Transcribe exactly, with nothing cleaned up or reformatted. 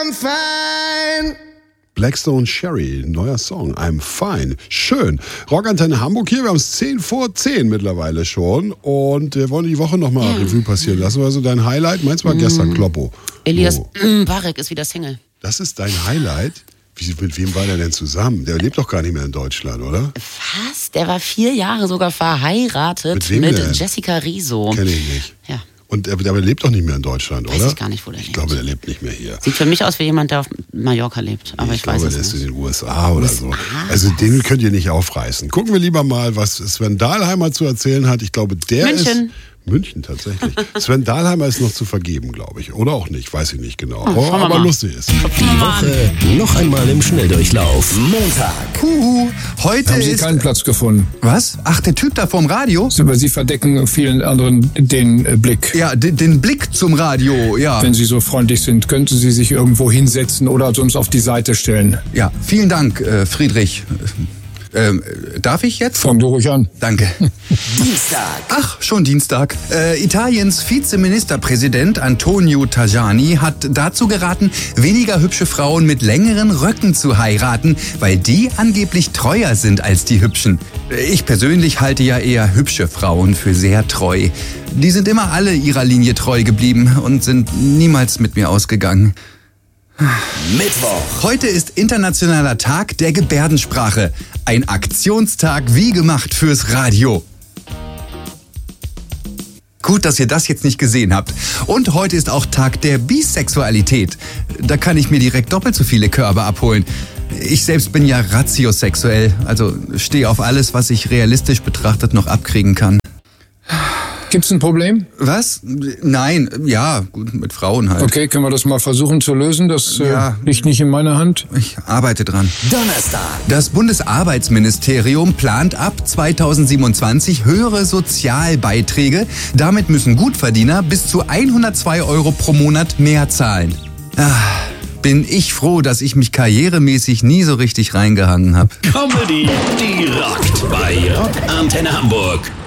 I'm fine. Blackstone Cherry, neuer Song, I'm fine. Schön. Rockantenne Hamburg hier, wir haben es zehn vor zehn mittlerweile schon und wir wollen die Woche nochmal ja. Revue passieren lassen. Also dein Highlight, meins war mm. gestern, Kloppo. Elias oh. Barek ist wieder Single. Das ist dein Highlight? Wie, mit wem war der denn zusammen? Der lebt doch gar nicht mehr in Deutschland, oder? Was? Der war vier Jahre sogar verheiratet mit, wem mit denn? Jessica Rizzo. Kenn ich nicht. Ja. Und der, der lebt doch nicht mehr in Deutschland, weiß oder? Weiß ich gar nicht, wo der ich lebt. Ich glaube, der lebt nicht mehr hier. Sieht für mich aus wie jemand, der auf Mallorca lebt. Aber ich, ich weiß glaube, es der nicht. ist in den U S A oder U S A? so. Also den könnt ihr nicht aufreißen. Gucken wir lieber mal, was Sven Dahlheimer zu erzählen hat. Ich glaube, der München. ist... München tatsächlich. Sven Dahlheimer ist noch zu vergeben, glaube ich. Oder auch nicht, weiß ich nicht genau. Oh, oh, aber lustig ist. Die Woche noch einmal im Schnelldurchlauf. Montag. Huhu, heute Haben Sie ist... keinen Platz gefunden? Was? Ach, der Typ da vorm Radio? Aber Sie verdecken vielen anderen den äh, Blick. Ja, den, den Blick zum Radio, ja. Wenn Sie so freundlich sind, könnten Sie sich irgendwo hinsetzen oder uns auf die Seite stellen. Ja, vielen Dank, äh, Friedrich. Ähm, darf ich jetzt? Fang du ruhig an. Danke. Dienstag. Ach, schon Dienstag. Äh, Italiens Vizeministerpräsident Antonio Tajani hat dazu geraten, weniger hübsche Frauen mit längeren Röcken zu heiraten, weil die angeblich treuer sind als die hübschen. Ich persönlich halte ja eher hübsche Frauen für sehr treu. Die sind immer alle ihrer Linie treu geblieben und sind niemals mit mir ausgegangen. Mittwoch. Heute ist Internationaler Tag der Gebärdensprache. Ein Aktionstag wie gemacht fürs Radio. Gut, dass ihr das jetzt nicht gesehen habt. Und heute ist auch Tag der Bisexualität. Da kann ich mir direkt doppelt so viele Körbe abholen. Ich selbst bin ja ratiosexuell, also stehe auf alles, was ich realistisch betrachtet noch abkriegen kann. Gibt's ein Problem? Was? Nein, ja, gut, mit Frauen halt. Okay, können wir das mal versuchen zu lösen? Das ja. äh, liegt nicht in meiner Hand. Ich arbeite dran. Donnerstag. Das Bundesarbeitsministerium plant ab zweitausendsiebenundzwanzig höhere Sozialbeiträge. Damit müssen Gutverdiener bis zu hundertzwei Euro pro Monat mehr zahlen. Ah, bin ich froh, dass ich mich karrieremäßig nie so richtig reingehangen habe. Comedy, die rockt bei Rockantenne Hamburg.